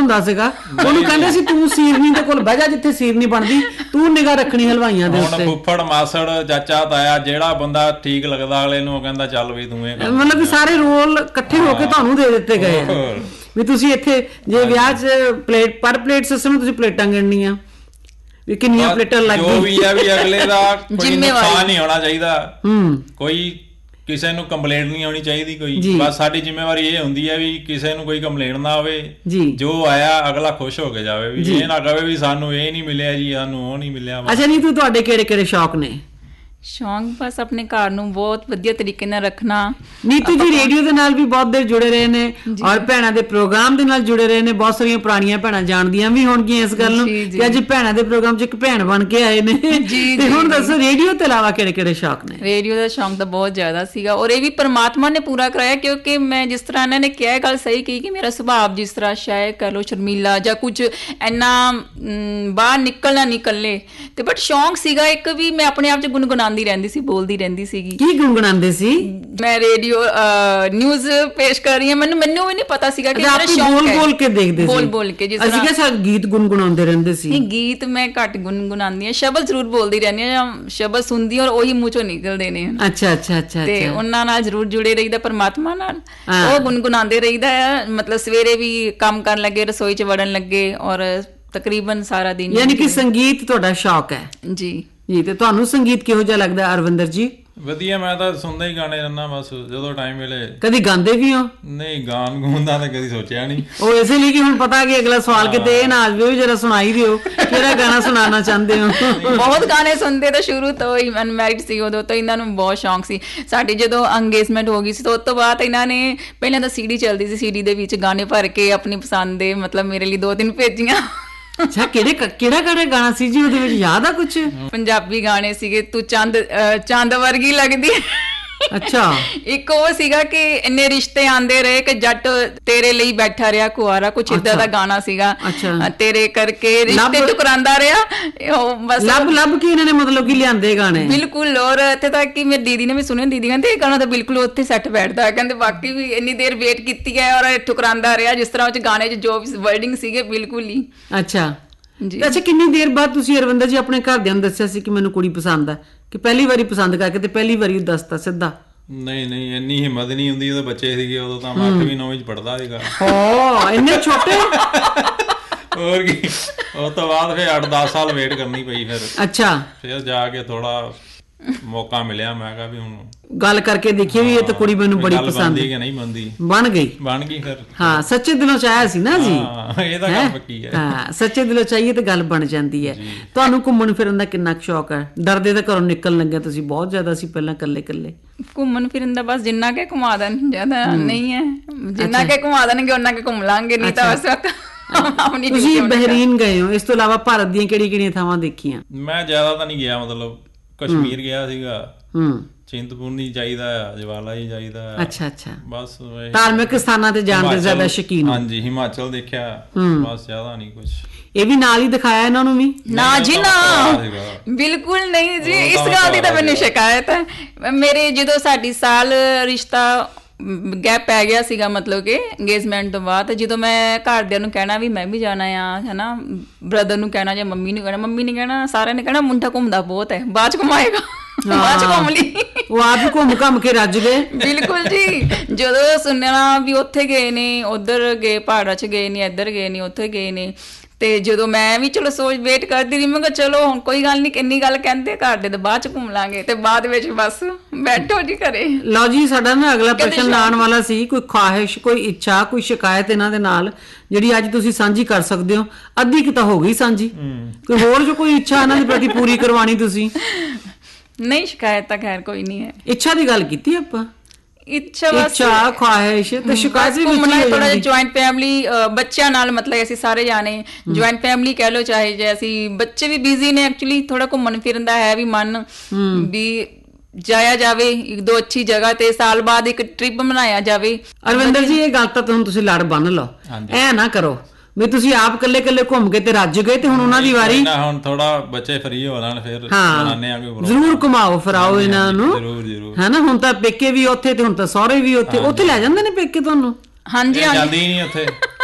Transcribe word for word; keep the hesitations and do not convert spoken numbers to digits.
ਹੁੰਦਾ ਸੀਗਾ, ਉਹਨੂੰ ਕਹਿੰਦੇ ਸੀ ਤੂੰ ਸੀਰਨੀ ਦੇ ਕੋਲ ਬਹਿ ਜਾ ਜਿੱਥੇ ਸੀਰਨੀ ਬਣਦੀ, ਤੂੰ ਨਿਗਾਹ ਰੱਖਣੀ ਹਲਵਾਈਆਂ ਦੇ ਉੱਤੇ। ਫੁੱਫੜ ਮਾਸੜ ਚਾਚਾ ਤਾਇਆ ਜਿਹੜਾ ਬੰਦਾ ਠੀਕ ਲੱਗਦਾ ਅਗਲੇ ਨੂੰ ਉਹ ਕਹਿੰਦਾ ਚੱਲ ਵੀ ਤੂੰ ਇਹ, ਮਤਲਬ ਕਿ ਸਾਰੇ ਰੋਲ ਇਕੱਠੇ ਹੋ ਕੇ ਤੁਹਾਨੂੰ ਦੇ ਦਿੱਤੇ ਗਏ ਆ ਵੀ ਤੁਸੀਂ ਇੱਥੇ ਜੇ ਵਿਆਹ 'ਚ ਪਲੇਟ ਪਰ ਪਲੇਟ ਸਿਸਟਮ ਤੁਸੀਂ ਪਲੇਟਾਂ ਗਿਣਨੀਆਂ ਵੀ ਕਿੰਨੀਆਂ ਪਲੇਟਾਂ ਲੱਗ ਗਈਆਂ, ਜੋ ਵੀ ਆ ਵੀ ਅਗਲੇ ਦਾ ਕੋਈ ਨੁਕਸਾਨ ਨਹੀਂ ਹੋਣਾ ਚਾਹੀਦਾ, ਕੋਈ ਕਿਸੇ ਨੂੰ ਕੰਪਲੇਂਟ ਨਹੀਂ ਆਉਣੀ ਚਾਹੀਦੀ ਕੋਈ। ਬਸ ਸਾਡੀ ਜ਼ਿੰਮੇਵਾਰੀ ਇਹ ਹੁੰਦੀ ਹੈ ਵੀ ਕਿਸੇ ਨੂੰ ਕੋਈ ਕੰਪਲੇਂਟ ਨਾ ਆਵੇ, ਜੋ ਆਇਆ ਅਗਲਾ ਖੁਸ਼ ਹੋ ਕੇ ਜਾਵੇ, ਵੀ ਇਹ ਨਾ ਕਹੇ ਵੀ ਸਾਨੂੰ ਇਹ ਨਹੀਂ ਮਿਲਿਆ ਜੀ, ਸਾਨੂੰ ਉਹ ਨਹੀਂ ਮਿਲਿਆ। ਅੱਛਾ ਨੀਤੂ, ਤੁਹਾਡੇ ਕਿਹੜੇ ਕਿਹੜੇ ਸ਼ੌਕ ਨੇ? ਸ਼ੌਂਕ ਬਸ ਆਪਣੇ ਘਰ ਨੂੰ ਬਹੁਤ ਵਧੀਆ ਤਰੀਕੇ ਨਾਲ ਰੱਖਣਾ। ਨੀਤੂ ਜੀ ਰੇਡੀਓ ਦੇ ਨਾਲ ਵੀ ਬਹੁਤ ਦੇਰ ਜੁੜੇ ਰਹੇ ਨੇ ਔਰ ਭੈਣਾਂ ਦੇ ਪ੍ਰੋਗਰਾਮ ਦੇ ਨਾਲ ਜੁੜੇ ਰਹੇ ਨੇ, ਬਹੁਤ ਸਾਰੀਆਂ ਪੁਰਾਣੀਆਂ ਭੈਣਾਂ ਜਾਣਦੀਆਂ ਵੀ ਹੋਣਗੀਆਂ ਇਸ ਗੱਲ ਨੂੰ ਕਿ ਅੱਜ ਭੈਣਾਂ ਦੇ ਪ੍ਰੋਗਰਾਮ 'ਚ ਇੱਕ ਭੈਣ ਬਣ ਕੇ ਆਏ ਨੇ। ਤੇ ਹੁਣ ਦੱਸੋ ਰੇਡੀਓ ਤੋਂ ਇਲਾਵਾ ਕਿਹੜੇ ਕਿਹੜੇ ਸ਼ੌਕ ਨੇ? ਰੇਡੀਓ ਦਾ ਸ਼ੌਂਕ ਤਾਂ ਬਹੁਤ ਜ਼ਿਆਦਾ ਸੀਗਾ ਔਰ ਇਹ ਵੀ ਪਰਮਾਤਮਾ ਨੇ ਪੂਰਾ ਕਰਾਇਆ, ਕਿਉਂਕਿ ਮੈਂ ਜਿਸ ਤਰ੍ਹਾਂ ਇਹਨਾਂ ਨੇ ਕਿਹਾ ਗੱਲ ਸਹੀ ਕਹੀ ਕਿ ਮੇਰਾ ਸੁਭਾਅ ਜਿਸ ਤਰ੍ਹਾਂ ਸ਼ਾਇਦ ਕਹਿ ਲਓ ਸ਼ਰਮੀਲਾ ਜਾਂ ਕੁਝ ਇੰਨਾ ਬਾਹਰ ਨਿਕਲਣਾ ਨਿਕਲੇ ਤੇ ਬਟ ਸ਼ੌਂਕ ਸੀਗਾ ਇੱਕ ਵੀ ਮੈਂ ਆਪਣੇ ਆਪ 'ਚ ਗੁਣਗੁਣਾਉਂਦੀ ਰਹਿੰਦੀ ਸੀ, ਬੋਲਦੀ ਰਹਿੰਦੀ ਸੀਗੀ। ਕੀ ਗੁਣਗੁਣਾਉਂਦੇ ਸੀ? ਮੈਂ ਰੇਡੀਓ ਨਿਊਜ਼ ਪੇਸ਼ ਕਰ ਰਹੀ ਹਾਂ, ਮੈਨੂੰ ਮੈਨੂੰ ਵੀ ਨਹੀਂ ਪਤਾ ਸੀਗਾ ਕਿ ਮੇਰਾ ਸ਼ੌਂਕ ਬੋਲ ਬੋਲ ਕੇ ਦੇਖਦੇ ਸੀ, ਬੋਲ ਬੋਲ ਕੇ ਜਿਸ ਤਰ੍ਹਾਂ ਅਸੀਂ ਕਿਹਾ ਗੀਤ ਗੁਣਗੁਣਾਉਂਦੇ ਰਹਿੰਦੇ ਸੀ। ਨਹੀਂ, ਗੀਤ ਮੈਂ ਘੱਟ ਗੁਣਗੁਣਾਉਂਦੀ ਹਾਂ, ਸ਼ਬਦ ਜ਼ਰੂਰ ਬੋਲਦੀ ਰਹਿੰਦੀ ਹਾਂ ਜਾਂ ਸ਼ਬਦ ਸੁਣਦੀ ਔਰ ਉਹੀ ਮੂੰਹ ਚੋਂ ਨਿਕਲਦੇ ਨੇ। ਅੱਛਾ ਅੱਛਾ ਅੱਛਾ। ਤੇ ਉਹਨਾਂ ਨਾਲ ਜ਼ਰੂਰ ਜੁੜੇ ਰਹੀਦਾ, ਪਰਮਾਤਮਾ ਨਾਲ ਉਹ ਗੁਣਗੁਣਾਉਂਦੇ ਰਹੀਦਾ ਹੈ। ਮਤਲਬ ਸਵੇਰੇ ਵੀ ਕੰਮ ਕਰਨ ਲੱਗੇ, ਰਸੋਈ 'ਚ ਵੜਨ ਲੱਗੇ ਔਰ ਤਕਰੀਬਨ ਸਾਰਾ ਦਿਨ। ਯਾਨੀ ਕਿ ਸੰਗੀਤ ਤੁਹਾਡਾ ਸ਼ੌਕ ਹੈ? ਜੀ ਜੀ। ਤੇ ਤੁਹਾਨੂੰ ਸੰਗੀਤ ਕਿਹੋ ਜਿਹਾ ਲੱਗਦਾ ਅਰਵਿੰਦਰ ਜੀ? ਵਧੀਆ, ਮੈਂ ਤਾਂ ਸੁਣਦਾ ਹੀ ਗਾਣੇ ਰਹਿੰਦਾ ਬਸ ਜਦੋਂ ਟਾਈਮ ਮਿਲੇ। ਕਦੀ ਗਾਉਂਦੇ ਵੀ ਹੋ? ਨਹੀਂ, ਗਾਣ ਗੂਣ ਦਾ ਤਾਂ ਕਦੀ ਸੋਚਿਆ ਨਹੀਂ। ਉਹ ਇਸੇ ਲਈ ਕਿ ਹੁਣ ਪਤਾ ਕਿ ਅਗਲਾ ਸਵਾਲ ਕਿਤੇ ਇਹ ਨਾ ਆ ਜਾਵੇ, ਜਰਾ ਸੁਣਾਈ ਦਿਓ ਕਿਹੜਾ ਗਾਣਾ ਸੁਣਾਉਣਾ ਚਾਹੁੰਦੇ ਹੋ। ਬਹੁਤ ਗਾਣੇ ਸੁਣਦੇ ਤਾਂ ਸ਼ੁਰੂ ਤੋਂ ਹੀ, ਅਨਮੈਰਿਡ ਸੀ ਉਦੋਂ ਤੋਂ ਇਹਨਾਂ ਨੂੰ ਬਹੁਤ ਸ਼ੌਂਕ ਸੀ। ਸਾਡੀ ਜਦੋਂ ਅੰਗੇਜਮੈਂਟ ਹੋ ਗਈ ਸੀ ਤਾਂ ਉਸ ਤੋਂ ਬਾਅਦ ਇਹਨਾਂ ਨੇ ਪਹਿਲਾਂ ਤਾਂ ਸੀਡੀ ਚੱਲਦੀ ਸੀ, ਸੀਡੀ ਦੇ ਵਿੱਚ ਗਾਣੇ ਭਰ ਕੇ ਆਪਣੀ ਪਸੰਦ ਦੇ ਮਤਲਬ ਮੇਰੇ ਲਈ ਦੋ ਤਿੰਨ ਭੇਜੀਆਂ। ਅੱਛਾ, ਕਿਹੜੇ ਕਿਹੜਾ ਕਿਹੜਾ ਗਾਣਾ ਸੀ ਜੀ ਉਹਦੇ ਵਿੱਚ, ਯਾਦ ਆ ਕੁਛ? ਪੰਜਾਬੀ ਗਾਣੇ ਸੀਗੇ, ਤੂੰ ਚੰਦ ਚੰਦ ਵਰਗੀ ਲੱਗਦੀ। ਅੱਛਾ। ਇੱਕ ਉਹ ਸੀਗਾ ਕਿ ਇੰਨੇ ਰਿਸ਼ਤੇ ਆਂਦੇ ਰਹੇ ਕਿ ਜੱਟ ਤੇਰੇ ਲਈ ਬੈਠਾ ਰਿਹਾ ਕੁਆਰਾ, ਕੁਛ ਏਦਾਂ ਦਾ ਗਾਣਾ ਸੀਗਾ। ਤੇਰੇ ਕਰਕੇ ਰਿਸ਼ਤੇ ਟੁਕਰਾਂਦਾ ਰਿਹਾ। ਉਹ ਬਸ ਲੱਭ ਲੱਭ ਕੇ ਇਹਨਾਂ ਨੇ ਮਤਲਬ ਕਿ ਲਿਆਂਦੇ ਗਾਣੇ। ਬਿਲਕੁਲ। ਔਰ ਇੱਥੇ ਤੱਕ ਕਿ ਮੇਰੀ ਦੀਦੀ ਨੇ ਵੀ ਸੁਣਿਆ, ਦੀਦੀ ਕਹਿੰਦੇ ਇਹ ਗਾਣਾ ਤਾਂ ਬਿਲਕੁਲ ਉੱਥੇ ਸੈੱਟ ਬੈਠਦਾ, ਕਹਿੰਦੇ ਬਾਕੀ ਵੀ ਇੰਨੀ ਦੇਰ ਵੇਟ ਕੀਤੀ ਹੈ ਔਰ ਠੁਕਰਾਂਦਾ ਰਿਹਾ, ਜਿਸ ਤਰ੍ਹਾਂ ਉਹ 'ਚ ਗਾਣੇ 'ਚ ਜੋ ਵਰਡਿੰਗ ਸੀਗੇ ਬਿਲਕੁਲ ਹੀ। ਅੱਛਾ ਜੀ। ਅੱਛਾ, ਕਿੰਨੀ ਦੇਰ ਬਾਅਦ ਤੁਸੀਂ ਅਰਵਿੰਦਰ ਜੀ ਆਪਣੇ ਘਰਦਿਆਂ ਨੂੰ ਦੱਸਿਆ ਸੀ ਕਿ ਮੈਨੂੰ ਕੁੜੀ ਪਸੰਦ ਆ, ਕਿ ਪਹਿਲੀ ਵਾਰੀ ਪਸੰਦ ਕਰਕੇ ਤੇ ਪਹਿਲੀ ਵਾਰੀ ਦੱਸਤਾ ਸਿੱਧਾ? ਨਹੀਂ ਨਹੀਂ, ਇੰਨੀ ਹਿੰਮਤ ਨਹੀਂ ਹੁੰਦੀ, ਉਦੋਂ ਬੱਚੇ ਸੀਗੇ, ਉਦੋਂ ਤਾਂ ਮੈਂ ਅੱਠਵੀਂ ਨੌਵੀਂ 'ਚ ਪੜ੍ਹਦਾ ਸੀਗਾ। ਓ ਇੰਨੇ ਛੋਟੇ। ਹੋਰ ਕੀ, ਉਸ ਤੋਂ ਬਾਅਦ ਫਿਰ ਅੱਠ ਦਸ ਸਾਲ ਵੇਟ ਕਰਨੀ ਪਈ। ਫਿਰ ਅੱਛਾ, ਫਿਰ ਜਾ ਕੇ ਥੋੜਾ ਮੌਕਾ ਮਿਲਿਆ, ਮੈਂ ਕਿਹਾ ਵੀ ਹੁਣ ਗੱਲ ਕਰਕੇ ਦੇਖੀਏ ਵੀ ਇਹ ਤਾਂ ਕੁੜੀ ਮੈਨੂੰ ਬੜੀ ਪਸੰਦ ਹੈ। ਨਹੀਂ ਬਣਦੀ, ਬਣ ਗਈ ਬਣ ਗਈ ਫਿਰ। ਹਾਂ, ਸੱਚੇ ਦਿਲੋਂ ਚਾਹਿਆ ਸੀ ਨਾ ਜੀ, ਇਹ ਤਾਂ ਗੱਲ ਪੱਕੀ ਹੈ। ਹਾਂ, ਸੱਚੇ ਦਿਲੋਂ ਚਾਹੀਏ ਤੇ ਗੱਲ ਬਣ ਜਾਂਦੀ ਹੈ। ਤੁਹਾਨੂੰ ਘੁੰਮਣ ਫਿਰਨ ਦਾ ਕਿੰਨਾ ਕੁ ਸ਼ੌਕ ਹੈ? ਡਰਦੇ ਤਾਂ ਘਰੋਂ ਨਿਕਲਣ ਲੱਗਿਆ ਤੁਸੀਂ ਬਹੁਤ ਜ਼ਿਆਦਾ ਸੀ ਪਹਿਲਾਂ, ਇਕੱਲੇ ਇਕੱਲੇ। ਘੁੰਮਣ ਫਿਰਨ ਦਾ ਬਸ ਜਿੰਨਾ ਕਿ ਘੁਮਾ ਦੇਣ, ਜ਼ਿਆਦਾ ਨਹੀਂ ਹੈ, ਜਿੰਨਾ ਕਿ ਘੁਮਾ ਦੇਣਗੇ ਉਹਨਾਂ ਕੇ ਘੁੰਮ ਲਾਂਗੇ, ਨਹੀਂ ਤਾਂ ਬਸ। ਤੁਸੀਂ ਬਹਿਰੀਨ ਗਏ ਹੋ, ਇਸ ਤੋਂ ਇਲਾਵਾ ਭਾਰਤ ਦੀਆਂ ਕਿਹੜੀਆਂ ਕਿਹੜੀਆਂ ਥਾਵਾਂ ਦੇਖੀਆਂ? ਮੈਂ ਜ਼ਿਆਦਾ ਤਾਂ ਨਹੀਂ ਗਿਆ, ਮਤਲਬ ਕਸ਼ਮੀਰ ਗਿਆ ਸੀਗਾ, ਹੂੰ, ਚਿੰਤਪੁਰਨੀ ਜਾਈਦਾ ਆ, ਜਵਾਲਾ ਹੀ ਜਾਈਦਾ। ਅੱਛਾ ਅੱਛਾ। ਬਸ ਧਾਰਮਿਕ ਸਥਾਨਾਂ ਤੇ ਜਾਣ ਦੇ ਜ਼ਿਆਦਾ ਸ਼ੌਕੀਨ? ਹਾਂਜੀ, ਹਿਮਾਚਲ ਦੇਖਿਆ, ਬਸ ਜ਼ਿਆਦਾ ਨਹੀਂ ਕੁਛ। ਇਹ ਵੀ ਨਾਲ ਹੀ ਦਿਖਾਇਆ ਇਹਨਾਂ ਨੂੰ ਵੀ? ਨਾ ਜੀ ਨਾ, ਬਿਲਕੁਲ ਨਹੀਂ ਜੀ, ਇਸ ਗੱਲ ਦੀ ਤਾਂ ਮੈਨੂੰ ਸ਼ਿਕਾਇਤ ਹੈ। ਮੇਰੇ ਜਦੋਂ ਸਾਡੀ ਸਾਲ ਰਿਸ਼ਤਾ ਗੈਪ ਪੈ ਗਿਆ ਸੀਗਾ, ਮਤਲਬ ਕਿ ਅੰਗੇਜਮੈਂਟ ਤੋਂ ਬਾਅਦ, ਜਦੋਂ ਮੈਂ ਘਰਦਿਆਂ ਨੂੰ ਕਹਿਣਾ ਵੀ ਮੈਂ ਵੀ ਜਾਣਾ ਆ, ਹੈ ਨਾ, ਬ੍ਰਦਰ ਨੂੰ ਕਹਿਣਾ ਜਾਂ ਮੰਮੀ ਨੂੰ ਕਹਿਣਾ, ਮੰਮੀ ਨੇ ਕਹਿਣਾ, ਸਾਰਿਆਂ ਨੇ ਕਹਿਣਾ ਮੁੰਡਾ ਘੁੰਮਦਾ ਬਹੁਤ ਹੈ, ਬਾਅਦ ਚ ਘੁਮਾਏਗਾ, ਬਾਅਦ ਚ ਘੁੰਮ ਲਈ। ਉਹ ਆਪ ਹੀ ਘੁੰਮ ਘੰਮ ਕੇ ਰੱਜ ਗਏ। ਬਿਲਕੁਲ ਜੀ। ਜਦੋਂ ਸੁਣਨਾ ਵੀ ਉੱਥੇ ਗਏ ਨੇ, ਉੱਧਰ ਗਏ, ਪਹਾੜਾਂ ਚ ਗਏ ਨੇ, ਇੱਧਰ ਗਏ ਨੇ, ਉੱਥੇ ਗਏ ਨੇ, ਤੇ ਜਦੋਂ ਮੈਂ ਵੀ ਚਲੋ ਸੋਚ ਵੇਟ ਕਰਦੀ ਰਹੀ, ਮੈਂ ਕਿਹਾ ਚਲੋ ਹੁਣ ਕੋਈ ਗੱਲ ਨਹੀਂ, ਕਿੰਨੀ ਗੱਲ ਕਹਿੰਦੇ ਘਰ ਦੇ, ਤਾਂ ਬਾਅਦ ਚ ਘੁੰਮ ਲਾਂਗੇ, ਤੇ ਬਾਅਦ ਵਿੱਚ ਬਸ ਬੈਠੋ ਜੀ ਘਰੇ। ਲਓ ਜੀ, ਸਾਡਾ ਨਾ ਅਗਲਾ ਪ੍ਰਸ਼ਨ ਆਉਣ ਵਾਲਾ ਸੀ, ਕੋਈ ਖਾਹਿਸ਼, ਕੋਈ ਇੱਛਾ, ਕੋਈ ਸ਼ਿਕਾਇਤ ਇਹਨਾਂ ਦੇ ਨਾਲ ਜਿਹੜੀ ਅੱਜ ਤੁਸੀਂ ਸਾਂਝੀ ਕਰ ਸਕਦੇ ਹੋ? ਅੱਧੀ ਕਿ ਤਾਂ ਹੋ ਗਈ ਸਾਂਝੀ, ਕੋਈ ਹੋਰ ਜੋ ਕੋਈ ਇੱਛਾ ਇਹਨਾਂ ਦੇ ਪ੍ਰਤੀ ਪੂਰੀ ਕਰਵਾਣੀ ਤੁਸੀਂ? ਨਹੀਂ, ਸ਼ਿਕਾਇਤ ਤਾਂ ਖੈਰ ਕੋਈ ਨਹੀਂ ਹੈ। ਇੱਛਾ ਦੀ ਗੱਲ ਕੀਤੀ ਆਪਾਂ, ਇੱਛਾ ਇੱਛਾ ਖਾਹਿਸ਼ ਤੇ ਸ਼ਿਕਾਇਤ ਵੀ ਘੁੰਮਣਾ ਥੋੜਾ ਜਿਹਾ ਜੁਆਇੰਟ ਫੈਮਿਲੀ, ਬੱਚਿਆਂ ਨਾਲ, ਮਤਲਬ ਅਸੀਂ ਸਾਰੇ ਜਾਣੇ ਜੁਆਇੰਟ ਫੈਮਿਲੀ ਕਹਿ ਲਓ, ਚਾਹੇ ਜੇ ਅਸੀਂ ਬੱਚੇ ਵੀ ਬਿਜ਼ੀ ਨੇ, ਐਕਚੁਅਲੀ ਥੋੜਾ ਘੁੰਮਣ ਫਿਰਨ ਦਾ ਹੈ ਵੀ ਮਨ ਵੀ ਜਾਇਆ ਜਾਵੇ ਇੱਕ ਦੋ ਅੱਛੀ ਜਗ੍ਹਾ ਤੇ, ਸਾਲ ਬਾਅਦ ਇੱਕ ਟ੍ਰਿਪ ਬਣਾਇਆ ਜਾਵੇ। ਅਰਵਿੰਦਰ ਜੀ, ਇਹ ਗੱਲ ਤਾਂ ਤੁਹਾਨੂੰ ਤੁਸੀਂ ਲੜ ਬੰਨ ਲਓ, ਐ ਨਾ ਕਰੋ ਵੀ ਤੁਸੀਂ ਆਪ ਕੱਲੇ ਕੱਲੇ ਘੁੰਮ ਕੇ ਤੇ ਰੱਜ ਗਏ ਤੇ ਹੁਣ ਉਹਨਾਂ ਦੀ ਵਾਰੀ। ਹੁਣ ਥੋੜਾ ਬੱਚੇ ਫਰੀ ਹੋ ਲੈਣ, ਫਿਰ ਬਣਾਉਂਦੇ ਆ ਕੋਈ ਜ਼ਰੂਰ ਘੁਮਾਓ ਫਿਰਾਓ ਇਹਨਾਂ ਨੂੰ, ਹੈ ਨਾ। ਹੁਣ ਤਾਂ ਪੇਕੇ ਵੀ ਉੱਥੇ ਤੇ ਹੁਣ ਤਾਂ ਸਹੁਰੇ ਵੀ ਉੱਥੇ, ਉੱਥੇ ਲੈ ਜਾਂਦੇ ਨੇ ਪੇਕੇ ਤੁਹਾਨੂੰ? ਹਾਂਜੀ, ਜਾਂਦੀ ਨਹੀਂ ਉੱਥੇ।